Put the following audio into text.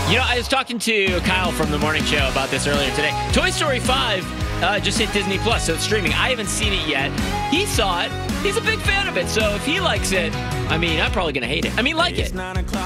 You know, I was talking to Kyle from the morning show about this earlier today. Toy Story 5 just hit Disney Plus, so it's streaming. I haven't seen it yet. He saw it. He's a big fan of it, so if he likes it, I mean, I'm probably going to hate it. I mean, like it.